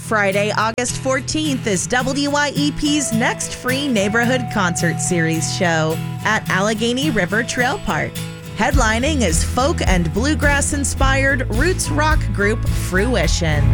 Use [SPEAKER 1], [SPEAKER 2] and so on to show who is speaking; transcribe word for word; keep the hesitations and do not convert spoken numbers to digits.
[SPEAKER 1] Friday, August fourteenth is W Y E P's next free neighborhood concert series show at Allegheny River Trail Park. Headlining is folk and bluegrass-inspired roots rock group Fruition.